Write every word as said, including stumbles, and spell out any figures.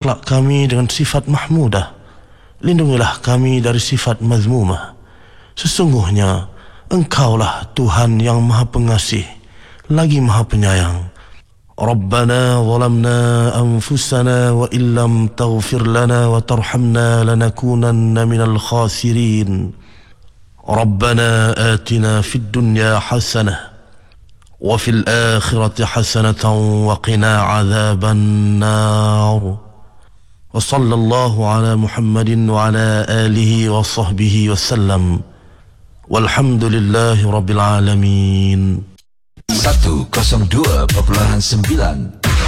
akhlak kami dengan sifat mahmudah. Lindungilah kami dari sifat mazmumah. Sesungguhnya Engkaulah Tuhan yang Maha Pengasih lagi Maha Penyayang. Rabbana zalamna anfusana wa illam taghfir lana wa tarhamna lanakunanna minal khasirin. Rabbana atina fid dunya hasanah wa fil akhirati hasanatan wa qina adzaban nar. Wa sallallahu ala Muhammadin wa ala alihi wa sahbihi wa sallam. Walhamdulillahi rabbil alamin. seratus dua koma sembilan